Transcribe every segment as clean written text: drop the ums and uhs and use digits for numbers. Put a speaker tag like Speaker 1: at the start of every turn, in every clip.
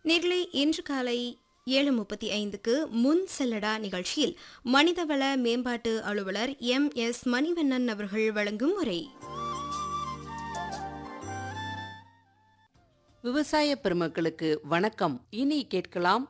Speaker 1: நேர்களே இன்று காலை 7:35க்கு முன் செல்லடா நிகழ்ச்சியில் மனிதவள மேம்பாட்டு அலுவலர் MS மணிவண்ணன் அவர்கள் வழங்கும் உரை.
Speaker 2: விவசாய பெருமக்களுக்கு வணக்கம். இனி கேட்கலாம்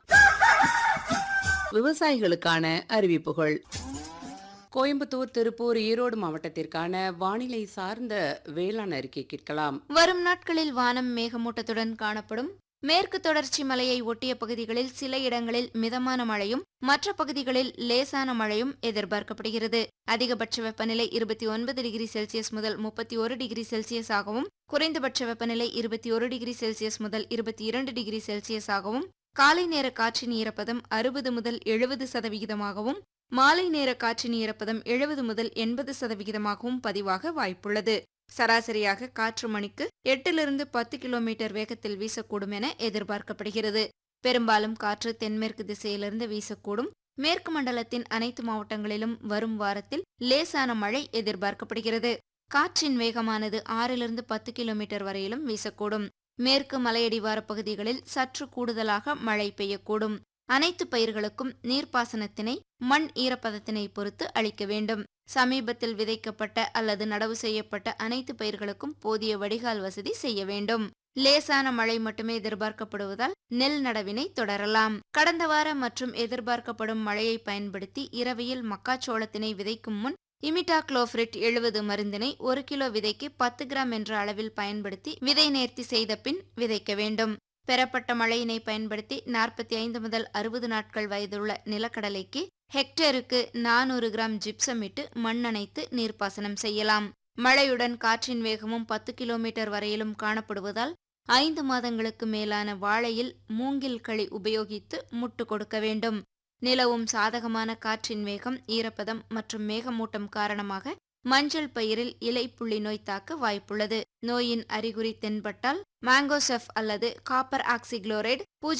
Speaker 2: விவசாயிகளுக்கான அறிவிப்புகள். கோயம்புத்தூர், திருப்பூர், ஈரோடு மாவட்டத்திற்கான வானிலை சார்ந்த வேளாண் அறிக்கை கேட்கலாம்.
Speaker 3: வரும் நாட்களில் வானம் மேகமூட்டத்துடன் காணப்படும். மேற்கு தொடர்ச்சி மலையை ஒட்டிய பகுதிகளில் சில இடங்களில் மிதமான மழையும் மற்ற பகுதிகளில் லேசான மழையும் எதிர்பார்க்கப்படுகிறது. அதிகபட்ச வெப்பநிலை 29 டிகிரி செல்சியஸ் முதல் 31 டிகிரி செல்சியஸ் ஆகவும், குறைந்தபட்ச வெப்பநிலை 21 டிகிரி செல்சியஸ் முதல் 22 டிகிரி செல்சியஸ் ஆகவும், காலை நேர காற்றின் ஈரப்பதம் 60 முதல் 70% மாலை நேர காற்றின் ஈரப்பதம் 70 முதல் 80% பதிவாக வாய்ப்புள்ளது. சராசரியாக காற்று மணிக்கு 8 to 10 கிலோமீட்டர் வேகத்தில் வீசக்கூடும் என எதிர்பார்க்கப்படுகிறது. பெரும்பாலும் காற்று தென்மேற்கு திசையிலிருந்து வீசக்கூடும். மேற்கு மண்டலத்தின் அனைத்து மாவட்டங்களிலும் வரும் வாரத்தில் லேசான மழை எதிர்பார்க்கப்படுகிறது. காற்றின் வேகமானது 6 to 10 கிலோமீட்டர் வரையிலும் வீசக்கூடும். மேற்கு மலையடிவார பகுதிகளில் சற்று கூடுதலாக மழை பெய்யக்கூடும். அனைத்து பயிர்களுக்கும் நீர்ப்பாசனத்தினை மண் ஈரப்பதத்தினை பொறுத்து அளிக்க வேண்டும். சமீபத்தில் விதைக்கப்பட்ட அல்லது நடவு செய்யப்பட்ட அனைத்து பயிர்களுக்கும் போதிய வடிகால் வசதி செய்ய வேண்டும். லேசான மழை மட்டுமே எதிர்பார்க்கப்படுவதால் நெல் நடவினை தொடரலாம். கடந்த வார மற்றும் எதிர்பார்க்கப்படும் மழையை பயன்படுத்தி இரவையில் மக்காச்சோளத்தினை விதைக்கும் முன் இமிடாக்ளோபிரிட் 70 மருந்தினை 1 கிலோ விதைக்கு 10 கிராம் என்ற அளவில் பயன்படுத்தி விதை நேர்த்தி செய்த பின் விதைக்க வேண்டும். பெறப்பட்ட மழையினை பயன்படுத்தி 45 முதல் 60 நாட்கள் வயதுள்ள நிலக்கடலைக்கு ஹெக்டேருக்கு 400 கிராம் ஜிப்சம் இட்டு மண் அணைத்து நீர்ப்பாசனம் செய்யலாம். மழையுடன் காற்றின் வேகமும் 10 கிலோமீட்டர் வரையிலும் காணப்படுவதால் 5 மாதங்களுக்கு மேலான வாழையில் மூங்கில் களி உபயோகித்து முட்டு கொடுக்க வேண்டும். நிலவும் சாதகமான காற்றின் வேகம், ஈரப்பதம் மற்றும் மேகமூட்டம் காரணமாக மஞ்சள் பயிரில் இலைப்புள்ளி நோய் தாக்க வாய்ப்புள்ளது. நோயின் அறிகுறி தென்பட்டால் மாங்கோசெஃப் அல்லது காப்பர் ஆக்சிகுளோரைடு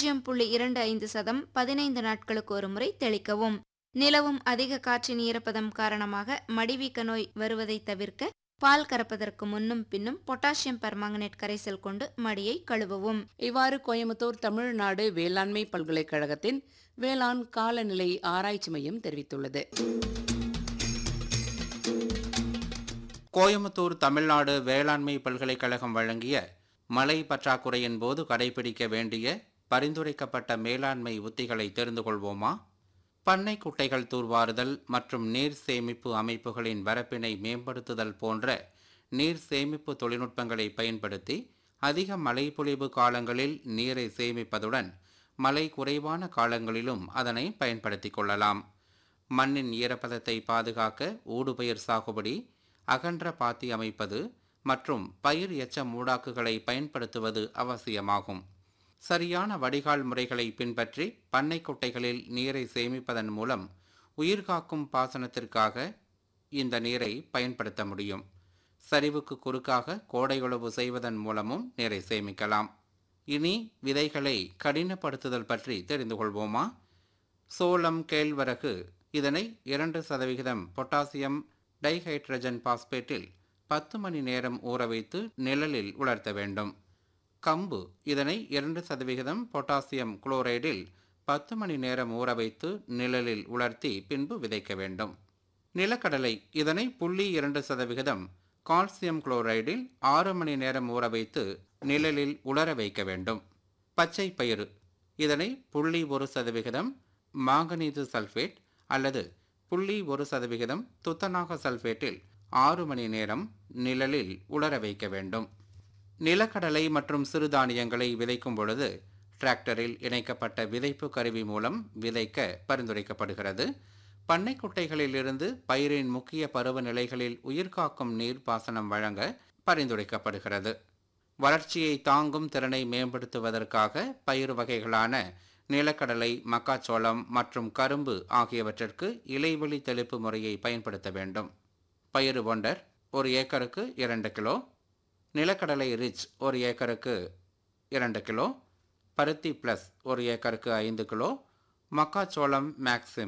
Speaker 3: 0.25% 15 நாட்களுக்கு ஒரு முறை தெளிக்கவும். நிலவும் அதிக காற்றின் ஈரப்பதம் காரணமாக மடிவீக்க நோய் வருவதை தவிர்க்க பால் கறப்பதற்கு முன்னும் பின்னும் பொட்டாசியம் பெர்மாங்கனேட் கரைசல் கொண்டு மடியை கழுவவும்.
Speaker 2: இவ்வாறு கோயம்புத்தூர் தமிழ்நாடு வேளாண்மை பல்கலைக்கழகத்தின் வேளாண் காலநிலை ஆராய்ச்சி மையம் தெரிவித்துள்ளது.
Speaker 4: கோயம்புத்தூர் தமிழ்நாடு வேளாண்மை பல்கலைக்கழகம் வழங்கிய மழை பற்றாக்குறையின் போது கடைபிடிக்க வேண்டிய பரிந்துரைக்கப்பட்ட மேலாண்மை உத்திகளை தெரிந்து கொள்வோமா? பண்ணை குட்டைகள் தூர்வாறுதல் மற்றும் நீர் சேமிப்பு அமைப்புகளின் வரப்பினை மேம்படுத்துதல் போன்ற நீர் சேமிப்பு தொழில்நுட்பங்களை பயன்படுத்தி அதிக மழைப்பொழிவு காலங்களில் நீரை சேமிப்பதுடன் மழை குறைவான காலங்களிலும் அதனை பயன்படுத்திக் கொள்ளலாம். மண்ணின் ஈரப்பதத்தை பாதுகாக்க ஊடுபயிர் சாகுபடி, அகன்ற பாத்தி அமைப்பது மற்றும் பயிர் எச்ச மூடாக்குகளை பயன்படுத்துவது அவசியமாகும். சரியான வடிகால் முறைகளை பின்பற்றி பண்ணை குட்டைகளில் நீரை சேமிப்பதன் மூலம் உயிர்காக்கும் பாசனத்திற்காக இந்த நீரை பயன்படுத்த முடியும். சரிவுக்கு குறுக்காக கோடை உழவு செய்வதன் மூலமும் நீரை சேமிக்கலாம். இனி விதைகளை கடினப்படுத்துதல் பற்றி தெரிந்து கொள்வோமா? சோளம், கேழ்வரகு இதனை 2% பொட்டாசியம் டைஹைட்ரஜன் பாஸ்பேட்டில் 10 மணி நேரம் ஊற வைத்து நிழலில் உலர்த்த வேண்டும். கம்பு இதனை 2% பொட்டாசியம் குளோரைடில் 10 மணி நேரம் ஊற வைத்து நிழலில் உலர்த்தி பின்பு விதைக்க வேண்டும். நிலக்கடலை இதனை 0.2% கால்சியம் குளோரைடில் 6 மணி நேரம் ஊற வைத்து நிழலில் உலர வைக்க வேண்டும். பச்சை பயிறு இதனை 0.1% மாங்கனீசு சல்ஃபேட் அல்லது 0.1% துத்தநாக சல்ஃபேட்டில் 6 மணி நேரம் நிழலில் உலர வைக்க வேண்டும். நிலக்கடலை மற்றும் சிறுதானியங்களை விதைக்கும் பொழுது டிராக்டரில் இணைக்கப்பட்ட விதைப்பு கருவி மூலம் விதைக்க பரிந்துரைக்கப்படுகிறது. பண்ணை குட்டைகளிலிருந்து பயிரின் முக்கிய பருவநிலைகளில் உயிர்காக்கும் நீர் பாசனம் வழங்க பரிந்துரைக்கப்படுகிறது. வளர்ச்சியை தாங்கும் திறனை மேம்படுத்துவதற்காக பயிர் வகைகளான நிலக்கடலை, மக்காச்சோளம் மற்றும் கரும்பு ஆகியவற்றிற்கு இலைவெளி தெளிப்பு முறையை பயன்படுத்த வேண்டும். பயிறு ஒண்டர் 1 ஏக்கருக்கு 2 கிலோ, நிலக்கடலை ரிச் 1 ஏக்கருக்கு 2 கிலோ, பருத்தி பிளஸ் 1 ஏக்கருக்கு 5 கிலோ, மக்காச்சோளம் மேக்சிம்